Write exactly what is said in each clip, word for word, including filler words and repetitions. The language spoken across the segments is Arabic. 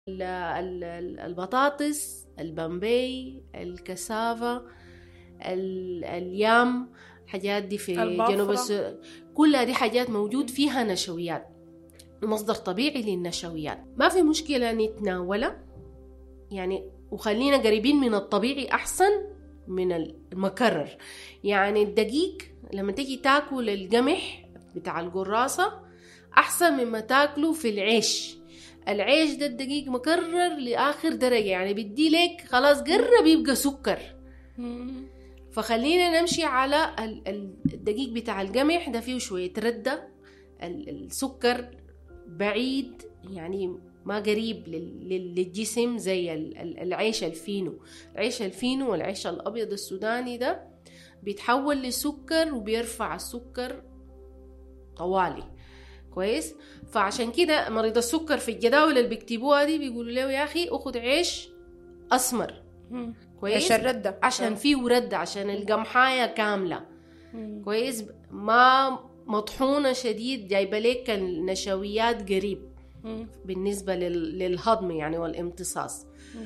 البطاطس، البامبي، الكسافة، اليام، الحاجات دي في جنوب السودان كلها دي حاجات موجود فيها نشويات، مصدر طبيعي للنشويات. ما في مشكلة نتناولها يعني، وخلينا قريبين من الطبيعي أحسن من المكرر. يعني الدقيق لما تيجي تاكل القمح بتاع القراصة أحسن مما تاكله في العيش. العيش ده الدقيق مكرر لآخر درجة، يعني بدي لك خلاص قرب يبقى سكر. فخلينا نمشي على الدقيق بتاع القمح ده، فيه شوية ردة، السكر بعيد يعني ما قريب للجسم زي العيش الفينو. العيش الفينو والعيش الأبيض السوداني ده بيتحول لسكر وبيرفع السكر طوالي كويس. فعشان كده مريض السكر في الجداول اللي بيكتبوها دي بيقولوا له يا أخي أخذ عيش أسمر كويس عشان ردة، عشان فيه ردة، عشان القمحاية كاملة كويس، ما مطحونة شديد، جايبة لك النشويات قريب بالنسبة للهضم يعني والامتصاص.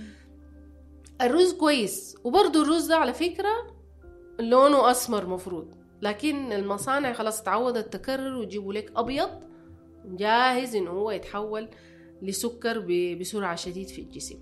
الرز كويس، وبرضو الرز ده على فكرة لونه أسمر مفروض، لكن المصانع خلاص تعودت تكرر ويجيبوا لك أبيض جاهز إنه هو يتحول لسكر بسرعة شديد في الجسم.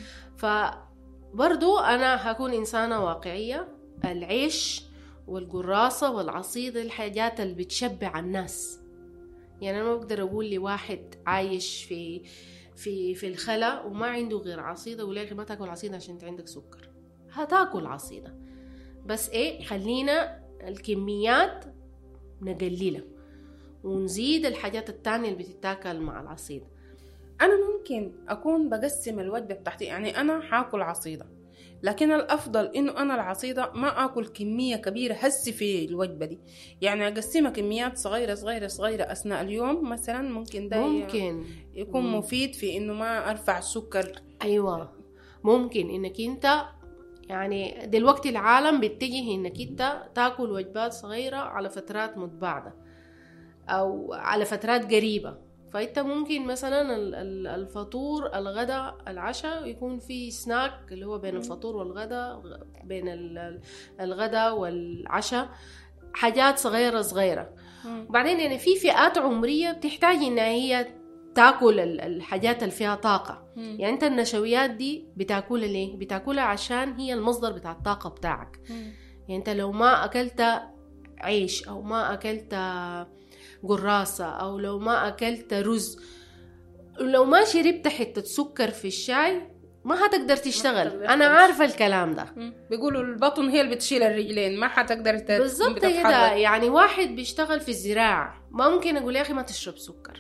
فبرضو أنا هكون إنسانة واقعية، العيش والقراصة والعصيدة الحاجات اللي بتشبع الناس. يعني أنا ما بقدر أقول لي واحد عايش في في في الخلا وما عنده غير عصيدة ولا ما تاكل عصيدة عشان أنت عندك سكر. هتاكل عصيدة بس إيه، خلينا الكميات نقللها ونزيد الحاجات التانية اللي بتتاكل مع العصيدة. أنا ممكن أكون بقسم الوجبة بتاعتي، يعني أنا حاكل عصيدة، لكن الأفضل إنه أنا العصيدة ما أكل كمية كبيرة هسي في الوجبة دي، يعني أقسمها كميات صغيرة صغيرة صغيرة أثناء اليوم مثلا. ممكن ده ممكن يكون مم. مفيد في إنه ما أرفع السكر. أيوة ممكن إنك أنت يعني دلوقتي العالم بيتجه إنك أنت تاكل وجبات صغيرة على فترات متباعدة أو على فترات قريبة. فأنت ممكن مثلا الفطور، الغداء، العشاء يكون في سناك اللي هو بين الفطور والغداء، بين الغداء والعشاء حاجات صغيرة صغيرة. وبعدين يعني في فئات عمرية بتحتاج إنها هي تاكل الحاجات اللي فيها طاقة. يعني أنت النشويات دي بتاكلها ليه؟ بتاكلها عشان هي المصدر بتاع الطاقة بتاعك. يعني أنت لو ما أكلت عيش أو ما أكلت قراصة أو لو ما أكلت رز، لو ما شربت حتة سكر في الشاي ما هتقدر تشتغل. أنا عارفة الكلام ده. بيقولوا البطن هي اللي بتشيل الرجلين، ما هتقدر تتحرك. بالضبط كده. يعني واحد بيشتغل في الزراعة ما ممكن أقول يا أخي ما تشرب سكر،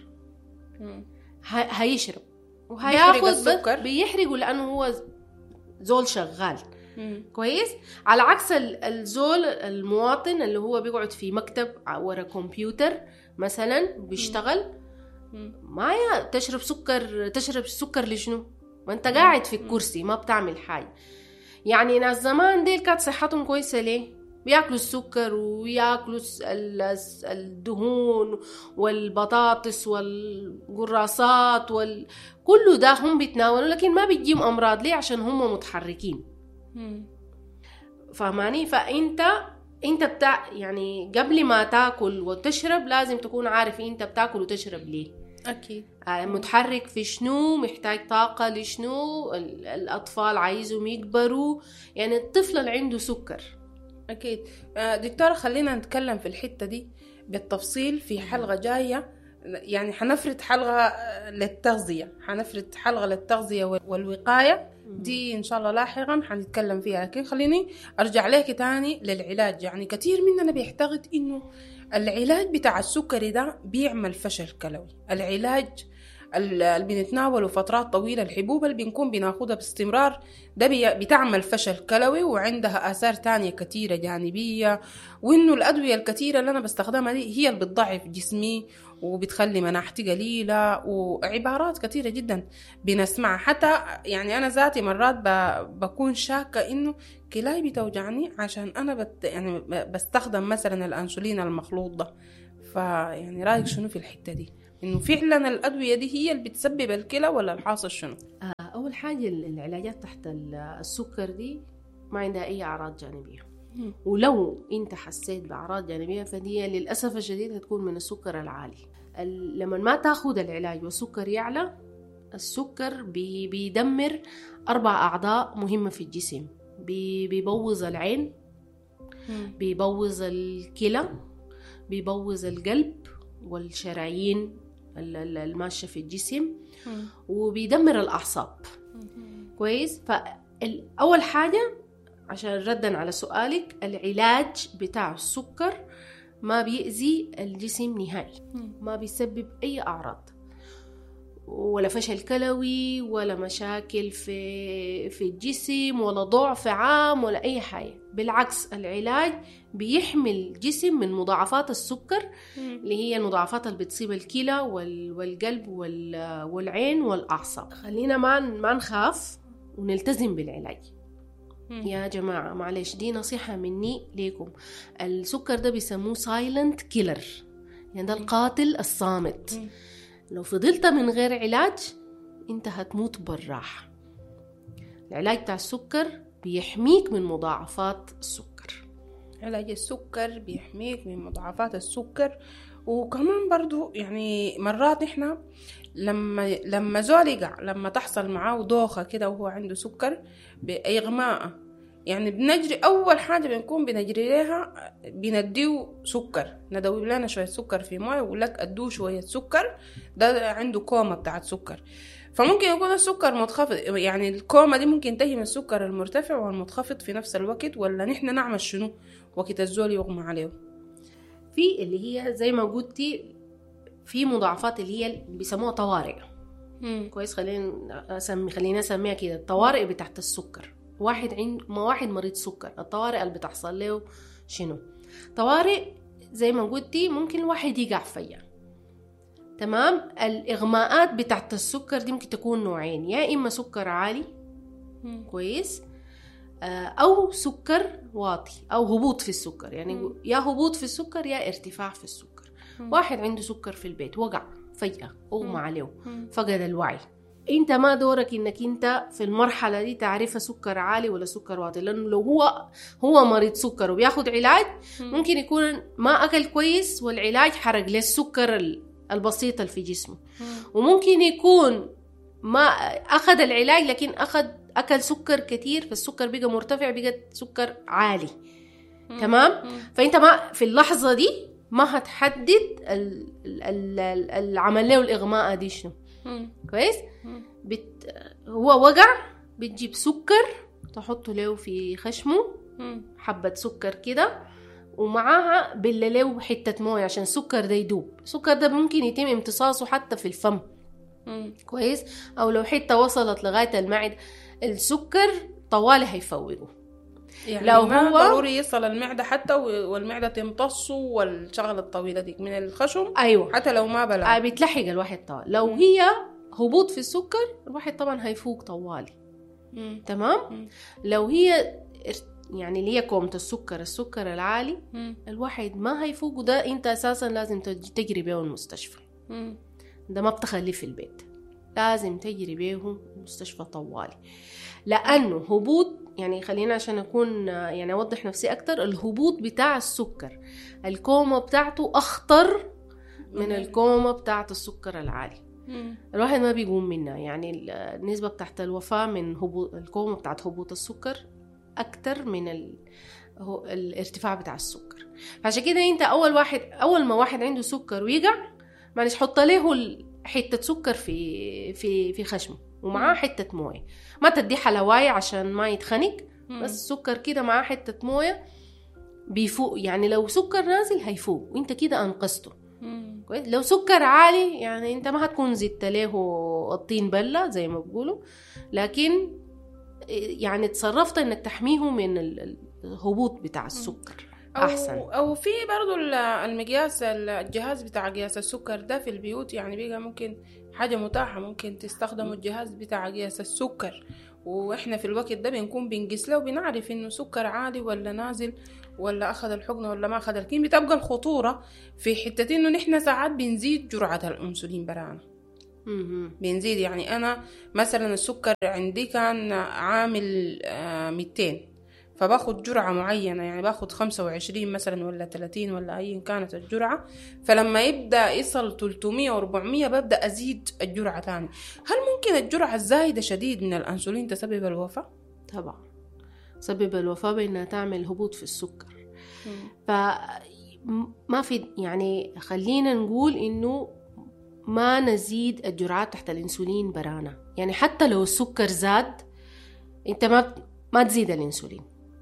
هيشرب وهياخد السكر بيحرقه لأنه هو زول شغال مم. كويس. على عكس الزول المواطن اللي هو بيقعد في مكتب ورا كمبيوتر مثلا بيشتغل، ما يا تشرب سكر، تشرب السكر لشنو؟ ما انت قاعد في الكرسي ما بتعمل حاجة. يعني ناس زمان ديل كانت صحتهم كويسة ليه؟ بياكلوا السكر وياكلوا الدهون والبطاطس والقراصات وال... كله ده هم بيتناولوا، لكن ما بيجيهم أمراض ليه؟ عشان هم متحركين. فهماني؟ فأنت انت بتاع يعني قبل ما تاكل وتشرب لازم تكون عارف انت بتاكل وتشرب ليه. اكيد. آه متحرك في شنو، محتاج طاقة لشنو، الأطفال عايزهم يكبروا، يعني الطفل اللي عنده سكر. أكيد. دكتورة خلينا نتكلم في الحتة دي بالتفصيل في حلقة جاية، يعني حنفرد حلقة للتغذية، حنفرد حلقة للتغذية والوقاية دي إن شاء الله لاحقا حنتكلم فيها. لكن خليني أرجع لك تاني للعلاج. يعني كتير مننا بيعتقد إنه العلاج بتاع السكري ده بيعمل فشل كلوي. العلاج اللي بنتناوله فترات طويلة، الحبوب اللي بنكون بناخدها باستمرار ده بتعمل فشل كلوي وعندها آثار تانية كتيرة جانبية، وإنه الأدوية الكتيرة اللي أنا بستخدمها دي هي اللي بتضعف جسمي وبتخلي مناعتي قليلة، وعبارات كتيرة جدا بنسمعها. حتى يعني أنا ذاتي مرات بكون شاكة إنه كلاي بتوجعني عشان أنا بت يعني بستخدم مثلا الأنسولين المخلوط ده. فيعني رأيك شنو في الحتة دي إنه فعلا الأدوية دي هي اللي بتسبب الكلى ولا الحاصل شنو؟ آه أول حاجة العلاجات تحت السكر دي ما عندها أي أعراض جانبية، ولو أنت حسيت بأعراض جانبية فدي للأسف الشديد هتكون من السكر العالي. لما ما تاخد العلاج والسكر يعلى، السكر بي بيدمر أربع أعضاء مهمة في الجسم، بي بيبوظ العين، بيبوظ الكلى، بيبوظ القلب والشرايين الماشية في الجسم، وبيدمر الأعصاب. كويس. فأول حاجة عشان ردا على سؤالك، العلاج بتاع السكر ما بيأذي الجسم نهائي، ما بيسبب أي أعراض ولا فشل كلوي ولا مشاكل في في الجسم ولا ضعف عام ولا أي حاجة. بالعكس العلاج بيحمي الجسم من مضاعفات السكر اللي هي المضاعفات اللي بتصيب الكلى والقلب والعين والأعصاب. خلينا ما ما نخاف ونلتزم بالعلاج يا جماعة. معلش دي نصيحة مني ليكم، السكر ده بيسموه سايلنت كيلر، يعني ده القاتل الصامت. لو فضلت من غير علاج انت هتموت بالراحة. العلاج بتاع السكر بيحميك من مضاعفات السكر. علاج السكر بيحميك من مضاعفات السكر. وكمان برضو يعني مرات احنا لما لما زول يقع، لما تحصل معاه دوخة كده وهو عنده سكر بإغماء، يعني بنجري أول حاجة بنكون بنجري لها بنديه سكر، ندوب لنا شوية سكر في مويه ويقول لك أدوه شوية سكر، ده عنده كومة بتاعت سكر. فممكن يكون السكر منخفض، يعني الكومة دي ممكن تهي من السكر المرتفع والمنخفض في نفس الوقت، ولا نحن نعمل شنو وقت الزول يغمى عليه؟ في اللي هي زي ما قلتي في مضاعفات اللي هي بيسموها طوارئ. مم. كويس. خلينا اسمي خلينا نسميها كده الطوارئ بتاعت السكر. واحد عند ما واحد مريض سكر، الطوارئ اللي بتحصل له شنو؟ طوارئ زي ما قلتي ممكن الواحد يقع فيها. تمام. الاغماءات بتاعت السكر دي ممكن تكون نوعين، يا اما سكر عالي مم. كويس، او سكر واطي او هبوط في السكر، يعني مم. يا هبوط في السكر يا ارتفاع في السكر. مم. واحد عنده سكر في البيت وقع فجأة اغمى عليه، فقد الوعي، انت ما دورك انك انت في المرحلة دي تعرف سكر عالي ولا سكر واطي، لانه لو هو هو مريض سكر وبياخد علاج ممكن يكون ما اكل كويس والعلاج حرق له السكر البسيط اللي في جسمه، وممكن يكون ما اخذ العلاج لكن اخذ اكل سكر كتير فالسكر بقى مرتفع، بقى سكر عالي. تمام. فانت ما في اللحظة دي ما هتحدد العمل له الاغماء دي شنو. كويس. بت... هو وقع، بتجيب سكر تحطه له في خشمه، حبة سكر كده، ومعاها بلله حتة موية عشان السكر ده يدوب. السكر ده ممكن يتم امتصاصه حتى في الفم. كويس. او لو حتة وصلت لغاية المعدة، السكر طوالي هيفوقه. يعني لو ما هو ضروري يصل المعدة حتى والمعدة تمتصه والشغلة الطويلة دي من الخشم. أيوة. حتى لو ما بلع آه بيتلحق الواحد طوال. لو م. هي هبوط في السكر الواحد طبعا هيفوق طوالي. م. تمام. م. لو هي يعني اللي هي كومة السكر السكر العالي م. الواحد ما هيفوق، وده انت اساسا لازم تجري بيه المستشفى. م. ده ما بتخليه في البيت، لازم تجري بيه المستشفى طوالي، لأنه هبوط يعني خلينا عشان أكون يعني أوضح نفسي أكتر، الهبوط بتاع السكر الكومة بتاعته أخطر من الكومة بتاعت السكر العالي. مم. الواحد ما بيقوم منها، يعني النسبة بتاعت الوفاة من هبوط الكومة بتاعت هبوط السكر أكتر من ال... هو الارتفاع بتاع السكر. فعشان كده أنت أول واحد أول ما واحد عنده سكر ويقع معلش حط له حتة سكر في في في خشمه ومعاه حتة موية، ما تدي حلواية عشان ما يتخنق، بس سكر كده معاه حتة موية بيفوق. يعني لو سكر نازل هيفوق وانت كده انقذته. كويس. لو سكر عالي يعني انت ما هتكون زدت له الطين بلة زي ما بيقولوا، لكن يعني تصرفت انك تحميه من الهبوط بتاع السكر احسن. او او في برضو المقياس الجهاز بتاع قياس السكر ده في البيوت، يعني بيبقى ممكن حاجه متاحه، ممكن تستخدموا الجهاز بتاع قياس السكر واحنا في الوقت ده بنكون بنقيس له وبنعرف انه سكر عالي ولا نازل، ولا اخذ الحقنه ولا ما اخذ الكيم. بتبقى الخطوره في حته انه نحن ساعات بنزيد جرعه الانسولين برانا، بنزيد. يعني انا مثلا السكر عندي كان عامل مئتين، فباخد جرعة معينة، يعني باخد خمسة وعشرين مثلا ولا ثلاثين ولا أي كانت الجرعة. فلما يبدأ يصل ثلاثمية وأربعمية ببدأ أزيد الجرعة تاني. هل ممكن الجرعة الزايدة شديد من الأنسولين تسبب الوفاة؟ طبعا تسبب الوفاة بأنها تعمل هبوط في السكر. فما في يعني خلينا نقول إنه ما نزيد الجرعات تحت الانسولين برانا. يعني حتى لو السكر زاد انت ما ما تزيد الانسولين.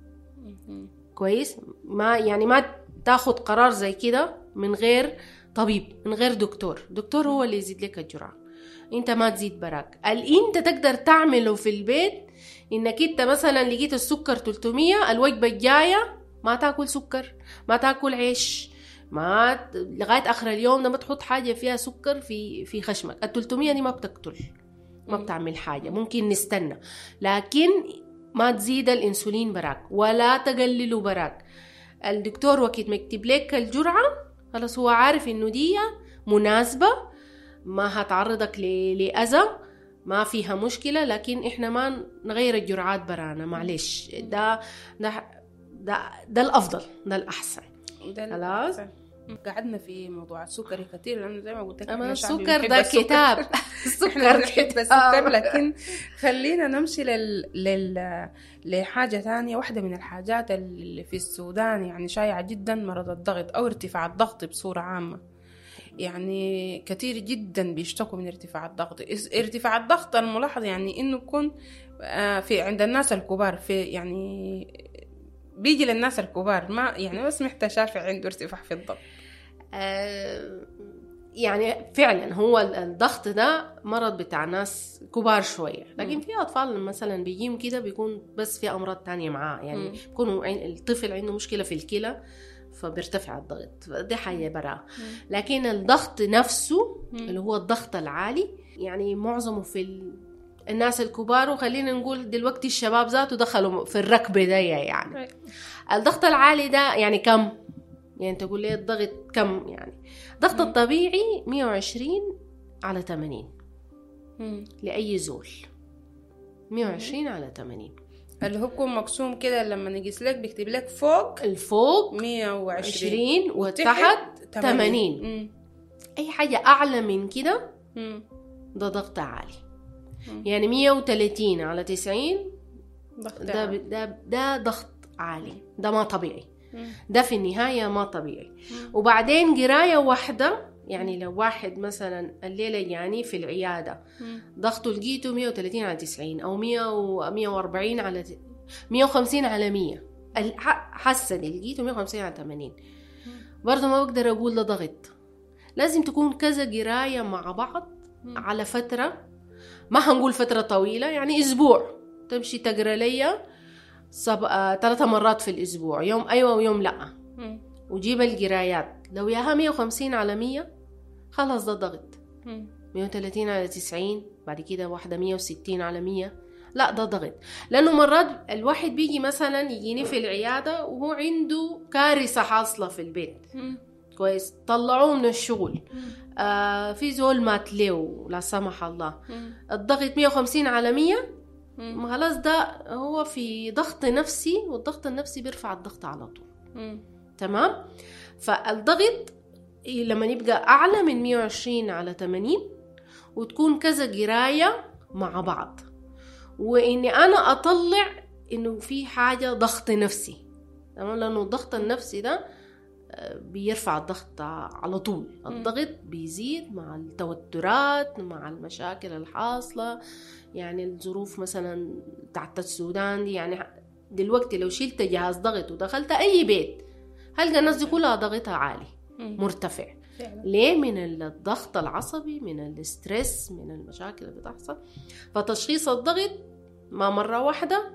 كويس؟ ما يعني ما تاخد قرار زي كده من غير طبيب، من غير دكتور. دكتور هو اللي يزيد لك الجرعة، انت ما تزيد براك. اللي انت تقدر تعمله في البيت انك انت مثلا لقيت السكر ثلاثمية، الوجبة الجاية ما تاكل سكر، ما تاكل عيش، ما لغاية آخر اليوم ده ما تحط حاجة فيها سكر في في خشمك. التلتمية دي ما بتقتل، ما بتعمل حاجة، ممكن نستنى، لكن ما تزيد الانسولين براك ولا تقلله براك. الدكتور وقت ما يكتب لك الجرعة خلاص هو عارف انه دي مناسبة، ما هتعرضك لأذى، ما فيها مشكلة، لكن احنا ما نغير الجرعات برانا، معلش. ده ده ده, ده الأفضل، ده الأحسن. خلاص قعدنا في موضوع السكر كثير، لانه زي ما قلت لك اما السكر ده كتاب. السكر بنحب السكر. لكن خلينا نمشي لل... لل... لحاجه ثانيه. واحده من الحاجات اللي في السودان يعني شائعه جدا مرض الضغط او ارتفاع الضغط بصوره عامه. يعني كثير جدا بيشتكوا من ارتفاع الضغط. ارتفاع الضغط الملاحظ يعني انه يكون في عند الناس الكبار، في يعني بيجي للناس الكبار، ما يعني ما سمعت شافع عنده ارتفاع في الضغط. آه يعني فعلا هو الضغط ده مرض بتاع ناس كبار شوية، لكن في أطفال مثلا بيجيهم كده بيكون بس في أمراض تانية معاه. يعني بيكون الطفل عنده مشكلة في الكلى فبيرتفع الضغط، دي حاجة برا. لكن الضغط نفسه اللي هو الضغط العالي يعني معظمه في ال... الناس الكبار، وخلينا نقول دلوقتي الشباب ذاته دخلوا في الركبة ده. يعني الضغط العالي ده يعني كم؟ يعني تقول لي الضغط كم؟ يعني الضغط الطبيعي مية وعشرين على ثمانين لأي زول، مية وعشرين على ثمانين اللي هو بيكون مقسوم كده. لما نقيس لك بيكتب لك فوق الفوق مية وعشرين وتحت ثمانين. أي حاجة أعلى من كده ده ضغط عالي. يعني مية وثلاثين على تسعين ده, ده, ده ضغط عالي، ده ما طبيعي. ده في النهاية ما طبيعي. وبعدين قراية واحدة، يعني لو واحد مثلا الليلة يعني في العيادة ضغطه لقيته مية وثلاثين على تسعين أو مية وأربعين على مية وخمسين على مية، حسن لقيته مية وخمسين على ثمانين، برضو ما بقدر أقول ده ضغط. لازم تكون كذا قراية مع بعض على فترة، ما هنقول فترة طويلة، يعني أسبوع تمشي تقرأ ليا صب... آه... ثلاثة مرات في الأسبوع، يوم أيوة ويوم لأ، وجيب القرايات. لو ياها مية وخمسين على مية خلاص ده ضغط. مية وثلاثين على تسعين، بعد كده واحدة مية وستين على مية، لا ده ضغط. لأنه مرات الواحد بيجي مثلا يجيني في العيادة وهو عنده كارثة حاصلة في البيت، كويس، طلعوه من الشغل، آه في زول مات له لا سمح الله، الضغط مية وخمسين على مية، خلاص ده هو في ضغط نفسي، والضغط النفسي بيرفع الضغط على طول. تمام. فالضغط لما يبقى أعلى من مية وعشرين على ثمانين وتكون كذا قراية مع بعض، وإني أنا أطلع إنه في حاجة ضغط نفسي، تمام، لأنه الضغط النفسي ده بيرفع الضغط على طول. الضغط بيزيد مع التوترات، مع المشاكل الحاصلة، يعني الظروف مثلا تحت السودان دي. يعني دلوقتي لو شلت جهاز ضغط ودخلت أي بيت هلقى الناس دي كلها ضغطها عالي مرتفع. ليه؟ من الضغط العصبي، من الاسترس، من المشاكل اللي بتحصل. فتشخيص الضغط ما مرة واحدة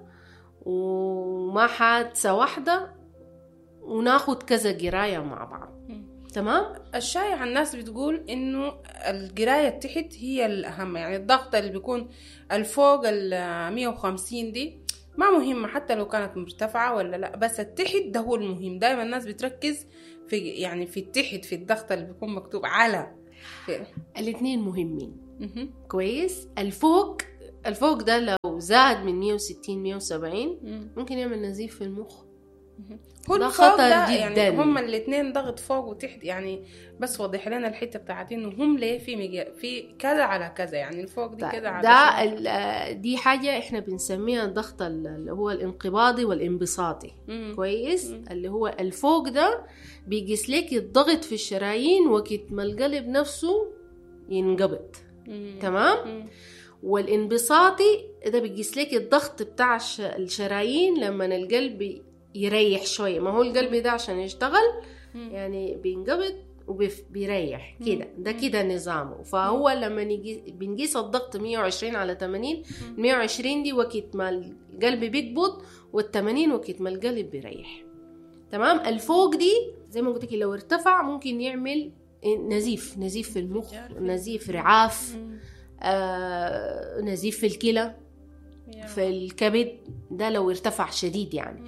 وما حادثة واحدة، وناخد كذا قراية مع بعض. تمام. الشائع الناس بتقول إنه القراية تحت هي الأهم، يعني الضغط اللي بيكون الفوق ال مية وخمسين دي ما مهمة حتى لو كانت مرتفعة ولا لا، بس التحت ده هو المهم. دائما الناس بتركز في يعني في التحت، في الضغط اللي بيكون مكتوب على. الاثنين مهمين. كويس. الفوق الفوق ده لو زاد من مية وستين مية وسبعين ممكن يعمل نزيف في المخ. هو ده خطر ده جدا. يعني هم الاثنين ضغط فوق وتحت، يعني بس وضح لنا الحته بتاعت انه هم ليه في مجا... في كذا على كذا، يعني الفوق دي كذا على ده دي حاجه احنا بنسميها الضغط اللي هو الانقباضي والانبساطي. مم. كويس. مم. اللي هو الفوق ده بيقيس لك الضغط في الشرايين وقت ما القلب نفسه ينقبض. مم. تمام. مم. والانبساطي ده بيقيس لك الضغط بتاع الشرايين لما القلب يريح شوية. ما هو القلب ده عشان يشتغل يعني بينقبض وبيريح كده، ده كده نظامه. فهو لما نجي بنقيس الضغط مية وعشرين على ثمانين، مية وعشرين دي وقت ما القلب بيقبض، والثمانين وقت ما القلب بيريح. تمام. الفوق دي زي ما قلت لك لو ارتفع ممكن يعمل نزيف، نزيف في المخ، نزيف رعاف، آه، نزيف في الكلى، في الكبد، ده لو ارتفع شديد يعني.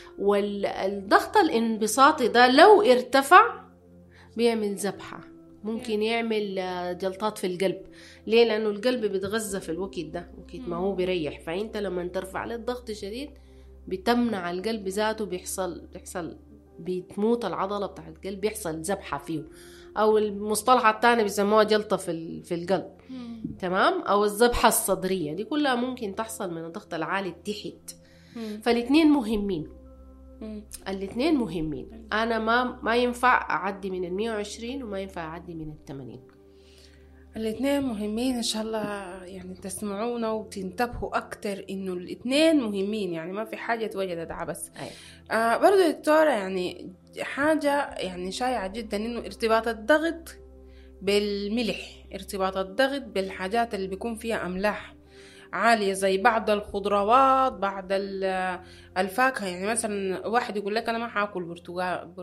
والضغط الانبساطي ده لو ارتفع بيعمل ذبحة، ممكن يعمل جلطات في القلب. ليه؟ لأنه القلب بيتغذى في الوقت ده، وقت ما هو بيريح. فأنت لما ترفع عليه الضغط شديد بتمنع القلب ذاته، بيحصل بيحصل بتموت العضلة بتاع القلب، بيحصل ذبحة فيه، أو المصطلح الثاني بيسموها جلطة في في القلب. تمام. أو الذبحة الصدرية، دي كلها ممكن تحصل من الضغط العالي التحت. فالاثنين مهمين. الاثنين مهمين. انا ما ما ينفع اعدي من ال مية وعشرين وما ينفع اعدي من ال ثمانين. الاثنين مهمين. ان شاء الله يعني تسمعونا وتنتبهوا اكتر انه الاثنين مهمين، يعني ما في حاجه توجدت عبس. آه برضو دكتوره، يعني حاجه يعني شائعه جدا انه ارتباط الضغط بالملح، ارتباط الضغط بالحاجات اللي بيكون فيها املاح عالية زي بعض الخضروات، بعض الفاكهة. يعني مثلا واحد يقول لك أنا ما حاكل برتقال.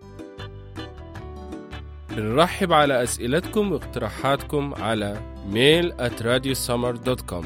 بنرحب على أسئلتكم واقتراحاتكم على ميل at radio summer dot com.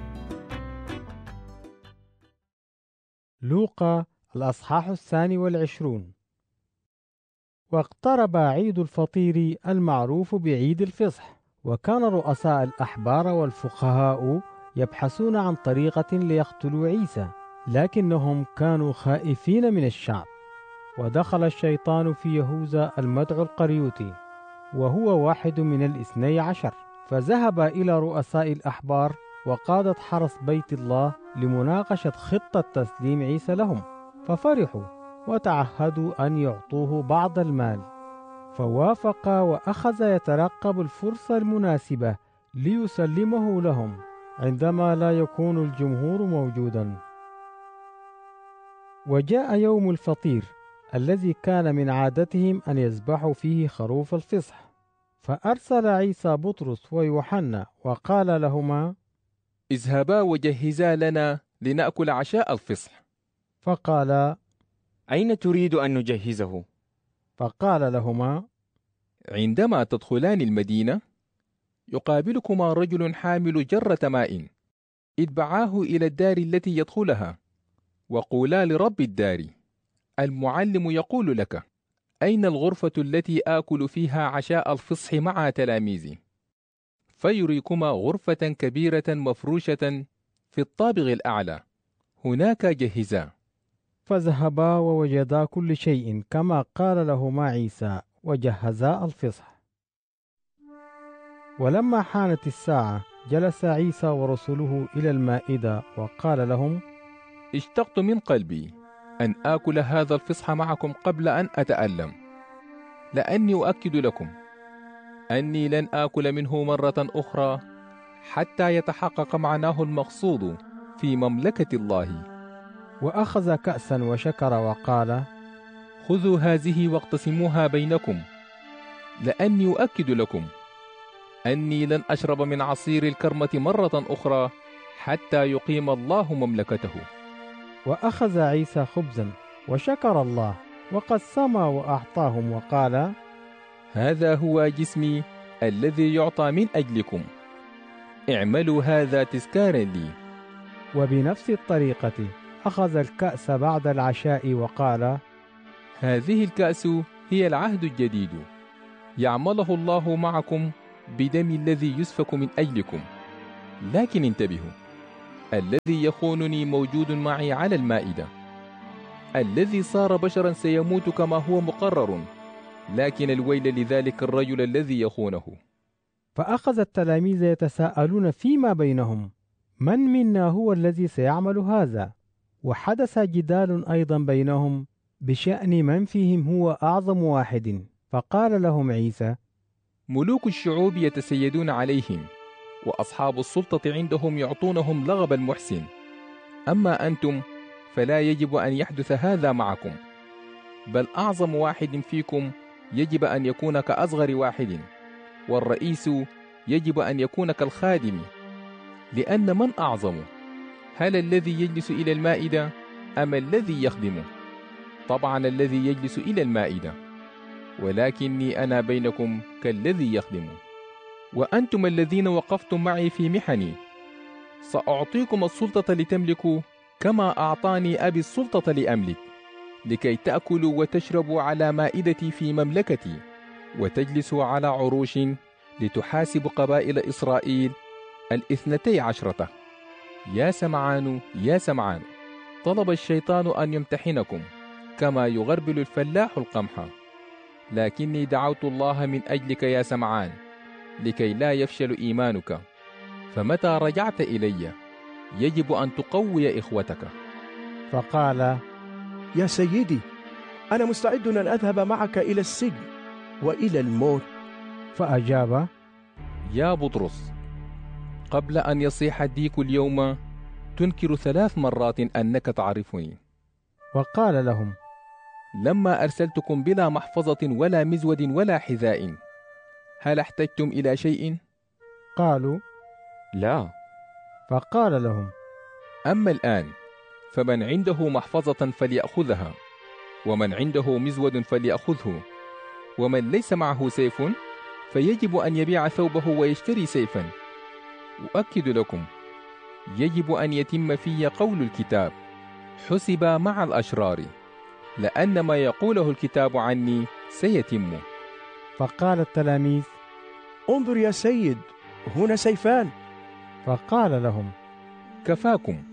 لوقا الأصحاح الثاني والعشرون. واقترب عيد الفطير المعروف بعيد الفصح، وكان رؤساء الأحبار والفقهاء يبحثون عن طريقة ليقتلوا عيسى، لكنهم كانوا خائفين من الشعب. ودخل الشيطان في يهوذا المدعو القريوطي، وهو واحد من الاثني عشر، فذهب إلى رؤساء الأحبار وقادة حرس بيت الله لمناقشة خطة تسليم عيسى لهم، ففرحوا وتعهدوا أن يعطوه بعض المال، فوافق وأخذ يترقب الفرصة المناسبة ليسلمه لهم عندما لا يكون الجمهور موجودا. وجاء يوم الفطير الذي كان من عادتهم أن يذبحوا فيه خروف الفصح، فأرسل عيسى بطرس ويوحنا وقال لهما: اذهبا وجهزا لنا لنأكل عشاء الفصح. فقال: أين تريد أن نجهزه؟ فقال لهما: عندما تدخلان المدينة يقابلكما رجل حامل جرة ماء، اتبعاه إلى الدار التي يدخلها، وقولا لرب الدار: المعلم يقول لك: أين الغرفة التي آكل فيها عشاء الفصح مع تلاميذي؟ فيريكما غرفة كبيرة مفروشة في الطابق الأعلى، هناك جهزا. فذهبا ووجدا كل شيء كما قال لهما عيسى، وجهزا الفصح. ولما حانت الساعة جلس عيسى ورسله إلى المائدة وقال لهم: اشتقت من قلبي أن آكل هذا الفصح معكم قبل أن أتألم، لأني أؤكد لكم أني لن آكل منه مرة أخرى حتى يتحقق معناه المقصود في مملكة الله. وأخذ كأسا وشكر وقال: خذوا هذه واقتسموها بينكم، لأني أؤكد لكم أني لن أشرب من عصير الكرمة مرة أخرى حتى يقيم الله مملكته. وأخذ عيسى خبزا وشكر الله وقسم وأعطاهم وقال: هذا هو جسمي الذي يعطى من أجلكم، اعملوا هذا تذكارا لي. وبنفس الطريقة أخذ الكأس بعد العشاء وقال: هذه الكأس هي العهد الجديد يعمله الله معكم بدم الذي يسفك من أجلكم. لكن انتبهوا، الذي يخونني موجود معي على المائدة. الذي صار بشرا سيموت كما هو مقرر، لكن الويل لذلك الرجل الذي يخونه. فأخذ التلاميذ يتساءلون فيما بينهم: من منا هو الذي سيعمل هذا؟ وحدث جدال أيضا بينهم بشأن من فيهم هو أعظم واحد. فقال لهم عيسى: ملوك الشعوب يتسيدون عليهم، وأصحاب السلطة عندهم يعطونهم لغب المحسن. أما أنتم فلا يجب أن يحدث هذا معكم، بل أعظم واحد فيكم يجب أن يكون كأصغر واحد، والرئيس يجب أن يكون كالخادم. لأن من أعظم، هل الذي يجلس إلى المائدة أم الذي يخدمه؟ طبعا الذي يجلس إلى المائدة، ولكني أنا بينكم كالذي يخدم. وأنتم الذين وقفتم معي في محني سأعطيكم السلطة لتملكوا كما أعطاني أبي السلطة لأملك، لكي تأكلوا وتشربوا على مائدتي في مملكتي، وتجلسوا على عروش لتحاسب قبائل إسرائيل الاثنتي عشرة. يا سمعان يا سمعان، طلب الشيطان أن يمتحنكم كما يغربل الفلاح القمح، لكني دعوت الله من أجلك يا سمعان لكي لا يفشل إيمانك، فمتى رجعت إلي يجب أن تقوي إخوتك. فقال: يا سيدي، أنا مستعد أن أذهب معك إلى السجن وإلى الموت. فأجاب: يا بطرس، قبل أن يصيح الديك اليوم تنكر ثلاث مرات أنك تعرفني. وقال لهم: لما أرسلتكم بلا محفظة ولا مزود ولا حذاء، هل احتجتم إلى شيء؟ قالوا: لا. فقال لهم: أما الآن فمن عنده محفظة فليأخذها، ومن عنده مزود فليأخذه، ومن ليس معه سيف فيجب أن يبيع ثوبه ويشتري سيفا. أؤكد لكم، يجب أن يتم في قول الكتاب: حسب مع الأشرار، لأن ما يقوله الكتاب عني سيتم. فقال التلاميذ: انظر يا سيد، هنا سيفان. فقال لهم: كفاكم.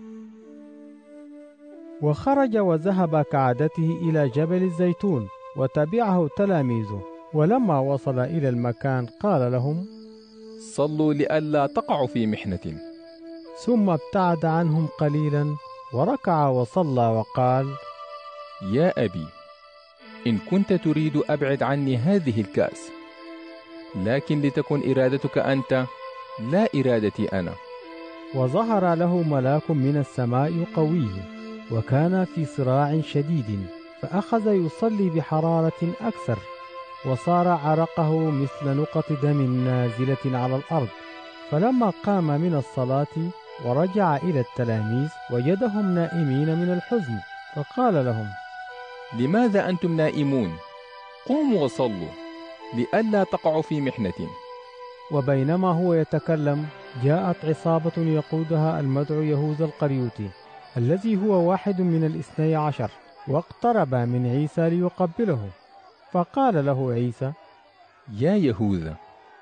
وخرج وذهب كعادته إلى جبل الزيتون، وتبعه تلاميذه. ولما وصل إلى المكان قال لهم: صلوا لئلا تقعوا في محنة. ثم ابتعد عنهم قليلا وركع وصلى وقال: يا أبي، إن كنت تريد أبعد عني هذه الكأس، لكن لتكن إرادتك أنت لا إرادتي أنا. وظهر له ملاك من السماء يقويه، وكان في صراع شديد، فأخذ يصلي بحرارة أكثر، وصار عرقه مثل نقط دم نازلة على الأرض. فلما قام من الصلاة ورجع إلى التلاميذ وجدهم نائمين من الحزن، فقال لهم: لماذا أنتم نائمون؟ قوموا وصلوا لئلا تقعوا في محنة. وبينما هو يتكلم جاءت عصابة يقودها المدعو يهوذا القريوطي، الذي هو واحد من الاثني عشر، واقترب من عيسى ليقبله. فقال له عيسى: يا يهوذا،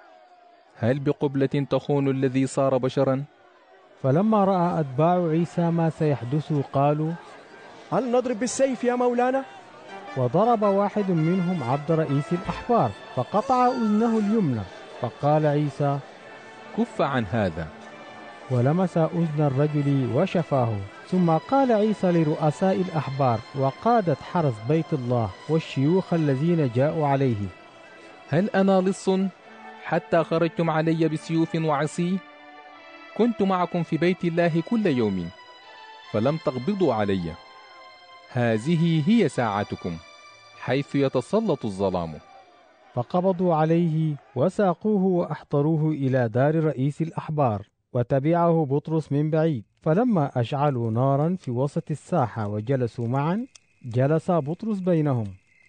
هل بقبلة تخون الذي صار بشرا؟ فلما رأى أتباع عيسى ما سيحدث قالوا: هل نضرب بالسيف يا مولانا؟ وضرب واحد منهم عبد رئيس الأحبار فقطع أذنه اليمنى. فقال عيسى: كف عن هذا. ولمس أذن الرجل وشفاه. ثم قال عيسى لرؤساء الأحبار وقادة حرس بيت الله والشيوخ الذين جاءوا عليه: هل أنا لص حتى خرجتم علي بسيوف وعصي؟ كنت معكم في بيت الله كل يوم فلم تقبضوا علي. هذه هي ساعتكم حيث يتسلط الظلام. فقبضوا عليه وساقوه وأحضروه إلى دار رئيس الأحبار، وتبعه بطرس من بعيد. فلما أشعلوا نارا في وسط الساحة وجلسوا معا، جلس بطرس بينهم.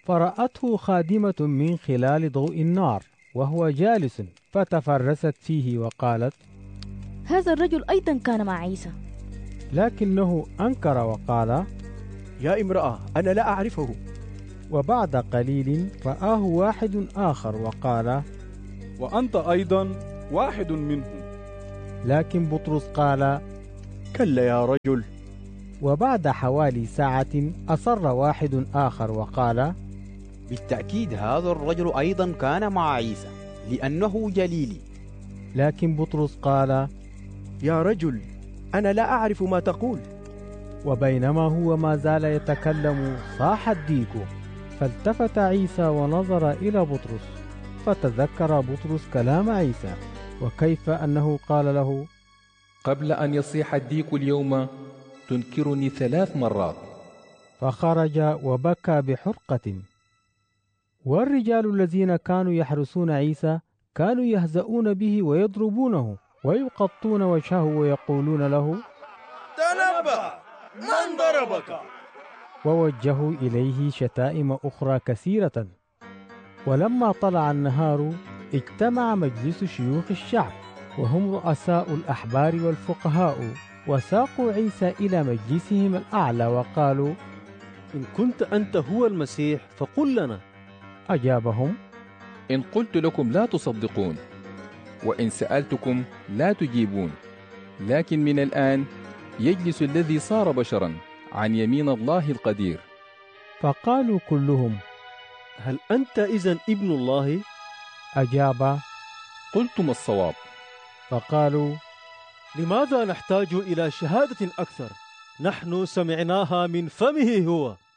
فرأته خادمة من خلال ضوء النار وهو جالس، فتفرست فيه وقالت: هذا الرجل أيضا كان مع عيسى. لكنه أنكر وقال: يا امرأة، أنا لا أعرفه. وبعد قليل رآه واحد آخر وقال: وأنت أيضا واحد منهم. لكن بطرس قال: كلا يا رجل. وبعد حوالي ساعة أصر واحد آخر وقال: بالتأكيد هذا الرجل أيضا كان مع عيسى لأنه جليلي. لكن بطرس قال: يا رجل، أنا لا أعرف ما تقول. وبينما هو ما زال يتكلم صاح الديك، فالتفت عيسى ونظر إلى بطرس، فتذكر بطرس كلام عيسى وكيف أنه قال له: قبل أن يصيح الديك اليوم تنكرني ثلاث مرات. فخرج وبكى بحرقة. والرجال الذين كانوا يحرسون عيسى كانوا يهزؤون به ويضربونه ويقطون وجهه ويقولون له: تنبأ، من ضربك؟ ووجهوا إليه شتائم أخرى كثيرة. ولما طلع النهار اجتمع مجلس شيوخ الشعب وهم رؤساء الأحبار والفقهاء، وساقوا عيسى إلى مجلسهم الأعلى وقالوا: إن كنت أنت هو المسيح فقل لنا. أجابهم: إن قلت لكم لا تصدقون، وإن سألتكم لا تجيبون، لكن من الآن يجلس الذي صار بشرا عن يمين الله القدير. فقالوا كلهم: هل أنت إذن ابن الله؟ أجاب: قلتم الصواب. فقالوا: لماذا نحتاج إلى شهادة أكثر؟ نحن سمعناها من فمه هو.